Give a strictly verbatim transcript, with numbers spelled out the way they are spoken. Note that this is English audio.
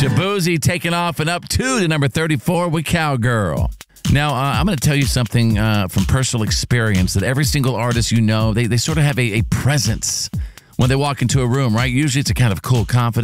Shaboozey taking off and up two to number thirty-four with Cowgirl. Now, uh, I'm going to tell you something uh, from personal experience that every single artist you know, they, they sort of have a, a presence when they walk into a room, right? Usually it's a kind of cool, confident